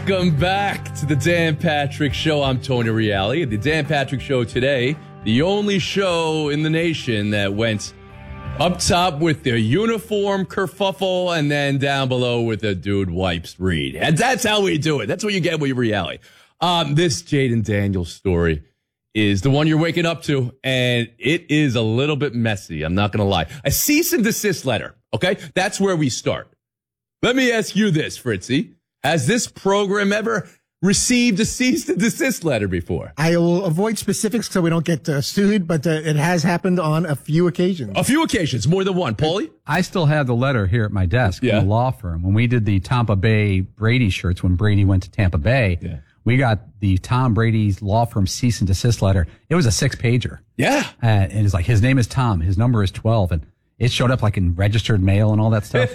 Welcome back to the Dan Patrick Show. I'm Tony Reale. The Dan Patrick Show today, the only show in the nation that went up top with their uniform kerfuffle and then down below with the dude wipes read. And that's how we do it. That's what you get with Reale. This Jaden Daniels story is the one you're waking up to, and it is a little bit messy. I'm not going to lie. A cease and desist letter. Okay, that's where we start. Let me ask you this, Fritzy. Has this program ever received a cease and desist letter before? I will avoid specifics so we don't get sued, but it has happened on a few occasions. A few occasions, more than one. Paulie? I still have the letter here at my desk from the law firm. When we did the Tampa Bay Brady shirts, when Brady went to Tampa Bay, we got the Tom Brady's law firm cease and desist letter. It was a 6-pager. Yeah. And it's like, his name is Tom. His number is 12. And it showed up like in registered mail and all that stuff.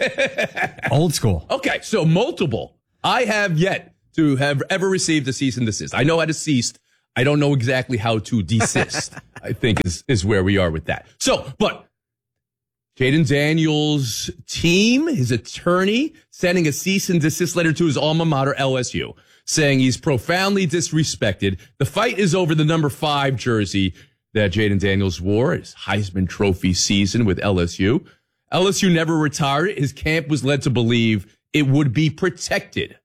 Old school. Okay, so multiple. I have yet to have ever received a cease and desist. I know how to cease. I don't know exactly how to desist, I think is where we are with that. So, but Jaden Daniels' team, his attorney, sending a cease and desist letter to his alma mater, LSU, saying he's profoundly disrespected. The fight is over the number 5 jersey that Jaden Daniels wore his Heisman Trophy season with LSU. LSU never retired it. His camp was led to believe it would be protected.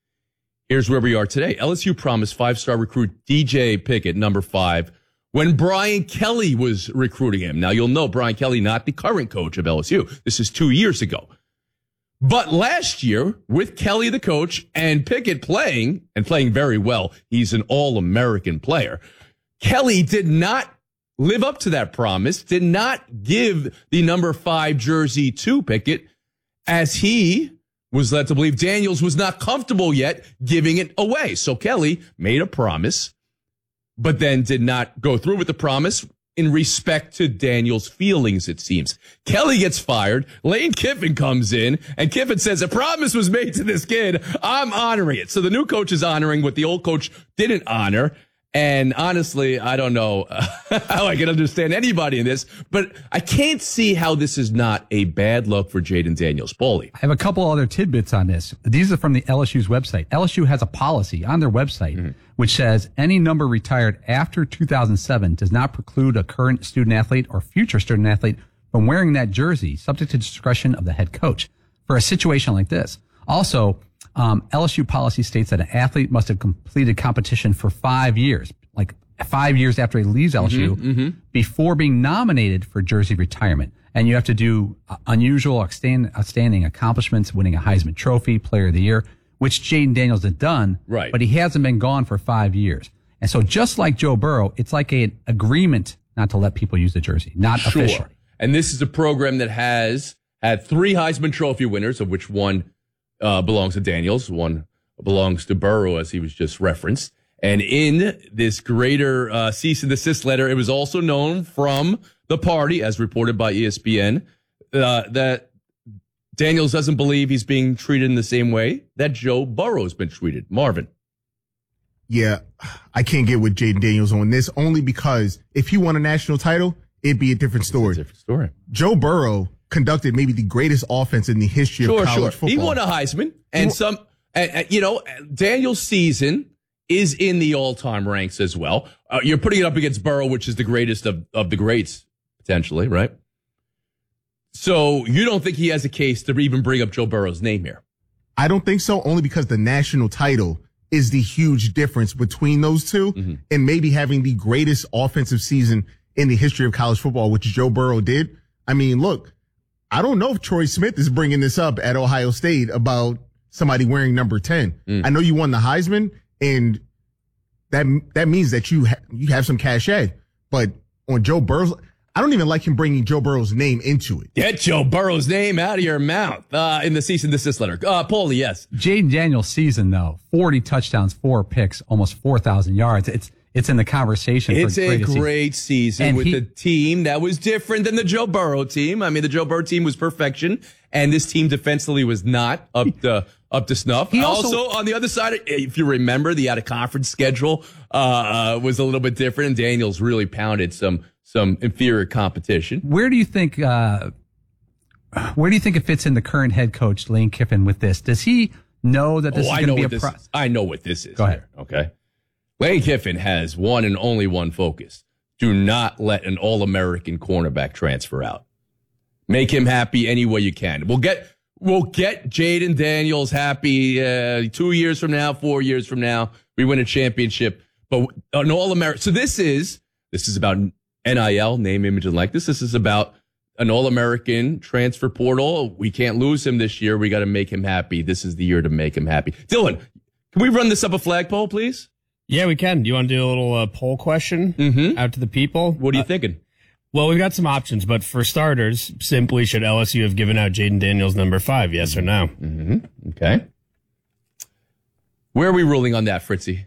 Here's where we are today. LSU promised 5-star recruit DJ Pickett, number 5, when Brian Kelly was recruiting him. Now, you'll know Brian Kelly, not the current coach of LSU. This is 2 years ago. But last year, with Kelly the coach and Pickett playing very well, he's an all-American player, Kelly did not live up to that promise, did not give the number 5 jersey to Pickett, as he was led to believe Daniels was not comfortable yet giving it away. So Kelly made a promise, but then did not go through with the promise in respect to Daniels' feelings, it seems. Kelly gets fired. Lane Kiffin comes in, and Kiffin says, a promise was made to this kid. I'm honoring it. So the new coach is honoring what the old coach didn't honor. And honestly, I don't know how I can understand anybody in this, but I can't see how this is not a bad look for Jaden Daniels. Paulie. I have a couple other tidbits on this. These are from the LSU's website. LSU has a policy on their website which says any number retired after 2007 does not preclude a current student athlete or future student athlete from wearing that jersey, subject to discretion of the head coach for a situation like this. Also, LSU policy states that an athlete must have completed competition for 5 years, like 5 years after he leaves LSU, before being nominated for jersey retirement. And you have to do unusual, outstanding accomplishments, winning a Heisman Trophy, Player of the Year, which Jaden Daniels had done, right? But he hasn't been gone for 5 years. And so just like Joe Burrow, it's like an agreement not to let people use the jersey, not official. And this is a program that has had 3 Heisman Trophy winners, of which one belongs to Daniels, one belongs to Burrow, as he was just referenced. And in this greater cease and desist letter, it was also known from the party, as reported by ESPN, that Daniels doesn't believe he's being treated in the same way that Joe Burrow's been treated. Marvin. Yeah, I can't get with Jaden Daniels on this, only because if he won a national title, it'd be a different story. It's a different story. Joe Burrow conducted maybe the greatest offense in the history of college football. He won a Heisman, and Daniel's season is in the all-time ranks as well. You're putting it up against Burrow, which is the greatest of the greats, potentially, right? So you don't think he has a case to even bring up Joe Burrow's name here? I don't think so, only because the national title is the huge difference between those two, and maybe having the greatest offensive season in the history of college football, which Joe Burrow did. I mean, look, I don't know if Troy Smith is bringing this up at Ohio State about somebody wearing number 10. I know you won the Heisman, and that means that you have some cachet. But on Joe Burrow, I don't even like him bringing Joe Burrow's name into it. Get Joe Burrow's name out of your mouth in the cease and desist letter. Paulie, yes. Jaden Daniels' season, though, 40 touchdowns, 4 picks, almost 4,000 yards. It's in the conversation. It's a great season with a team that was different than the Joe Burrow team. I mean, the Joe Burrow team was perfection, and this team defensively was not up to snuff. Also, on the other side, if you remember, the out-of-conference schedule was a little bit different, and Daniels really pounded some inferior competition. Where do you think it fits in the current head coach, Lane Kiffin, with this? Does he know that this is going to be a process? I know what this is. Go ahead. Here, okay. Lane Kiffin has one and only one focus. Do not let an All-American cornerback transfer out. Make him happy any way you can. We'll get Jaden Daniels happy 2 years from now, 4 years from now. We win a championship. But an All-American. So this is about NIL, name, image, and likeness. This is about an All-American transfer portal. We can't lose him this year. We got to make him happy. This is the year to make him happy. Dylan, can we run this up a flagpole, please? Yeah, we can. Do you want to do a little poll question out to the people? What are you thinking? Well, we've got some options, but for starters, simply should LSU have given out Jaden Daniels number 5, yes or no? Mm-hmm. Okay. Where are we ruling on that, Fritzy?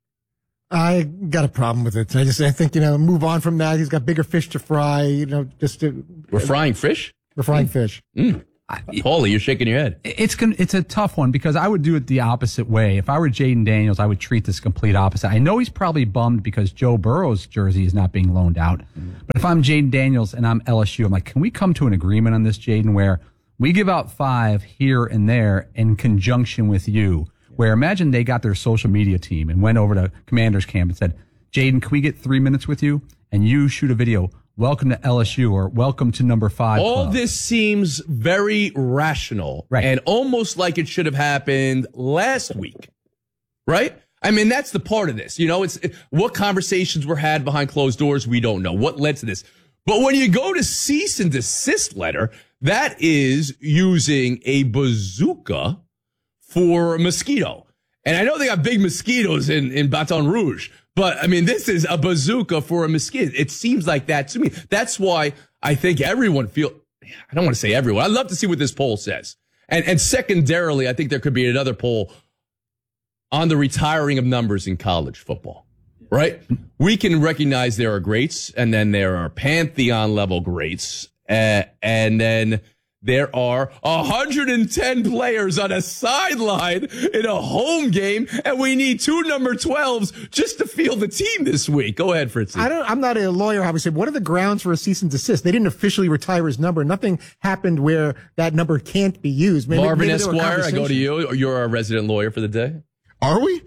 I got a problem with it. I think, move on from that. He's got bigger fish to fry, We're frying fish? We're frying fish. Paulie, you're shaking your head. It's a tough one because I would do it the opposite way. If I were Jaden Daniels, I would treat this complete opposite. I know he's probably bummed because Joe Burrow's jersey is not being loaned out. But if I'm Jaden Daniels and I'm LSU, I'm like, can we come to an agreement on this, Jaden, where we give out 5 here and there in conjunction with you? Where imagine they got their social media team and went over to Commander's camp and said, Jaden, can we get 3 minutes with you? And you shoot a video. Welcome to LSU or welcome to number 5. All club. this seems very rational, right, and almost like it should have happened last week, right? I mean, that's the part of this. It's what conversations were had behind closed doors. We don't know what led to this. But when you go to cease and desist letter, that is using a bazooka for a mosquito. And I know they got big mosquitoes in Baton Rouge, but I mean, this is a bazooka for a mosquito. It seems like that to me. That's why I think I don't want to say everyone. I'd love to see what this poll says. And secondarily, I think there could be another poll on the retiring of numbers in college football, right? We can recognize there are greats, and then there are Pantheon level greats, and then there are 110 players on a sideline in a home game, and we need 2 number 12s just to field the team this week. Go ahead, Fritzy. I'm not a lawyer, obviously. What are the grounds for a cease and desist? They didn't officially retire his number. Nothing happened where that number can't be used. Marvin Esquire, I go to you. You're our resident lawyer for the day. Are we?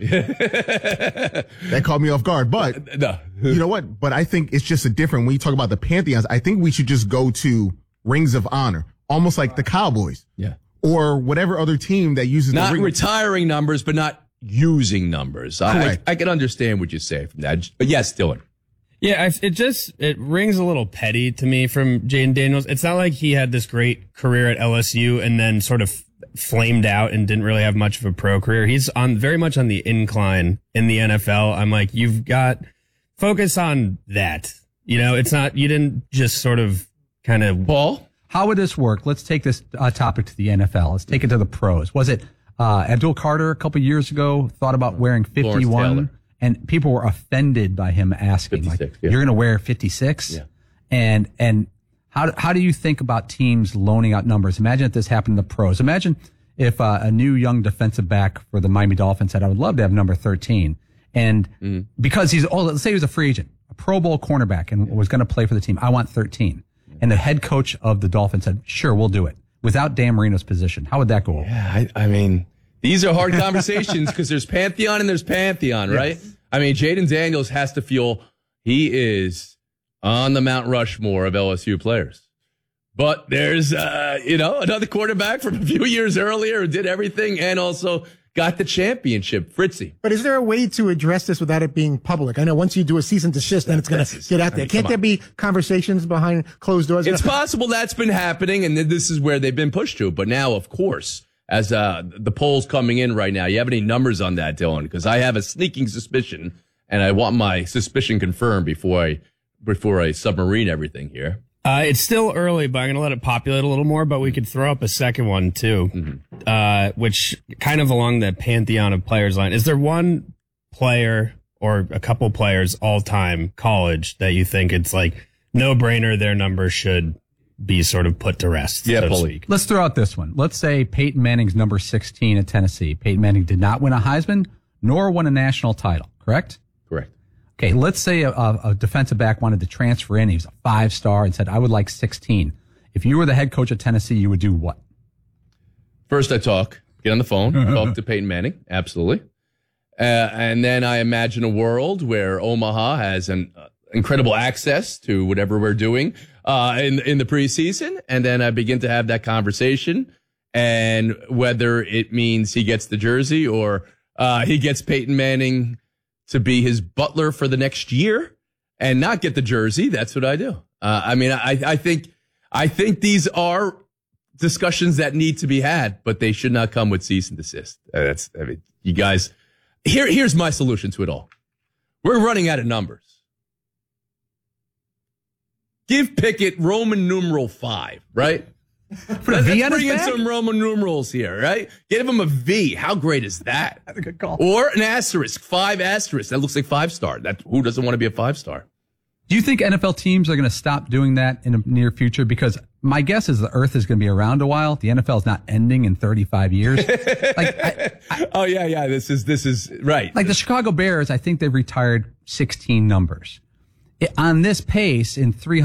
That caught me off guard. But no. You know what? But I think it's just when you talk about the Pantheons, I think we should just go to Rings of Honor. Almost like the Cowboys. Yeah. Or whatever other team that uses not the retiring numbers, but not using numbers. I can understand what you say from that. But yes, Dylan. Yeah, it rings a little petty to me from Jaden Daniels. It's not like he had this great career at LSU and then sort of flamed out and didn't really have much of a pro career. He's very much on the incline in the NFL. I'm like, you've got focus on that. It's not, you didn't just sort of kind of. Paul? How would this work? Let's take this topic to the NFL. Let's take it to the pros. Was it Abdul Carter a couple years ago thought about wearing 51, and people were offended by him asking, like, you're going to wear 56? Yeah. And how do you think about teams loaning out numbers? Imagine if this happened to the pros. Imagine if a new young defensive back for the Miami Dolphins said, I would love to have number 13. And because let's say he was a free agent, a Pro Bowl cornerback, and was going to play for the team. I want 13. And the head coach of the Dolphins said, sure, we'll do it. Without Dan Marino's position. How would that go over? Yeah, I mean, these are hard conversations because there's Pantheon and there's Pantheon, right? Yes. I mean, Jaden Daniels has to feel he is on the Mount Rushmore of LSU players. But there's, another quarterback from a few years earlier who did everything and also got the championship. Fritzy. But is there a way to address this without it being public? I know once you do a cease and desist, then it's going to get out there. Can't there be conversations behind closed doors? It's possible that's been happening, and this is where they've been pushed to. But now, of course, as the polls coming in right now, you have any numbers on that, Dylan? Because I have a sneaking suspicion, and I want my suspicion confirmed before I submarine everything here. It's still early, but I'm going to let it populate a little more, but we could throw up a second one too, which kind of along the pantheon of players line. Is there one player or a couple players all time college that you think it's like no brainer their number should be sort of put to rest? Yeah, so to speak. Let's throw out this one. Let's say Peyton Manning's number 16 at Tennessee. Peyton Manning did not win a Heisman nor won a national title, correct? Correct. Okay, let's say a defensive back wanted to transfer in. He was a 5-star and said, I would like 16. If you were the head coach of Tennessee, you would do what? First, I talk Get on the phone, talk to Peyton Manning. Absolutely. And then I imagine a world where Omaha has an incredible access to whatever we're doing in the preseason. And then I begin to have that conversation. And whether it means he gets the jersey or he gets Peyton Manning to be his butler for the next year and not get the jersey, that's what I do. I think these are discussions that need to be had, but they should not come with cease and desist. You guys, here's my solution to it all. We're running out of numbers. Give Pickett Roman numeral 5, right? Put a V on his bring in back? some Roman numerals here, right? Give him a V. How great is that? That's a good call. Or an asterisk, 5 asterisk. That looks like 5-star. Who doesn't want to be a 5-star? Do you think NFL teams are going to stop doing that in the near future? Because my guess is the Earth is going to be around a while. The NFL is not ending in 35 years. Oh yeah. This is right. Like the Chicago Bears, I think they've retired 16 numbers. On this pace, in